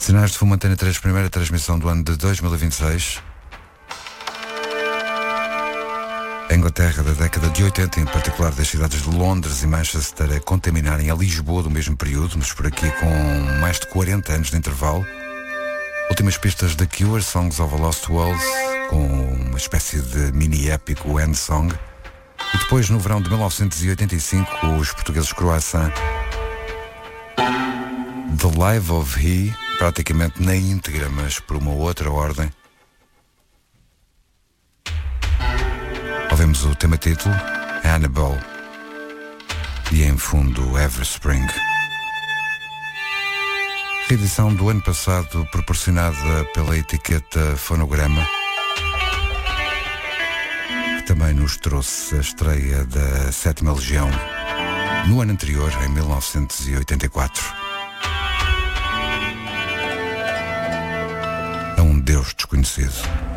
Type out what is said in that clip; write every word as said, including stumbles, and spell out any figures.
Sinais de Fumo, Antena três, primeira transmissão do ano de dois mil e vinte e seis. A Inglaterra da década de oitenta, em particular das cidades de Londres e Manchester, a contaminarem a Lisboa do mesmo período, mas por aqui com mais de quarenta anos de intervalo. Últimas pistas da Cure, Songs of a Lost World, com uma espécie de mini épico End Song. E depois, no verão de mil novecentos e oitenta e cinco, os portugueses Croissant, The Life of He, praticamente na íntegra, mas por uma outra ordem. Ouvimos o tema título, Hannibal, e em fundo Ever Spring. Reedição do ano passado, proporcionada pela etiqueta Fonograma, que também nos trouxe a estreia da Sétima Legião no ano anterior, em mil novecentos e oitenta e quatro. A um Deus desconhecido.